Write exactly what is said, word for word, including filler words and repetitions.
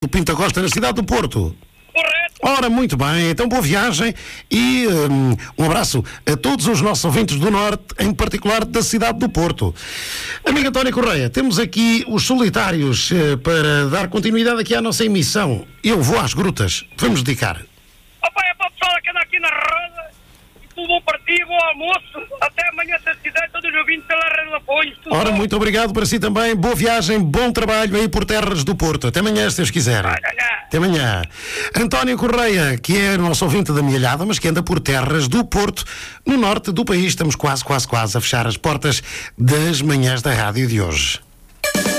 do Pinto Costa, na cidade do Porto. Correto. Ora, muito bem, então boa viagem e um, um abraço a todos os nossos ouvintes do Norte, em particular da cidade do Porto. Amigo António Correia, temos aqui os solitários uh, para dar continuidade aqui à nossa emissão. Eu vou às grutas, vamos dedicar. Opa, é para o pessoal que anda aqui na roda, e tudo bom para ti, bom almoço, até amanhã se quiser, todos os ouvintes pela rede de apoio. Ora, bom. muito obrigado para si também, boa viagem, bom trabalho aí por terras do Porto. Até amanhã, se Deus quiser. Até amanhã. António Correia, que é nosso ouvinte da Milhada, mas que anda por terras do Porto, no norte do país. Estamos quase, quase, quase a fechar as portas das manhãs da rádio de hoje.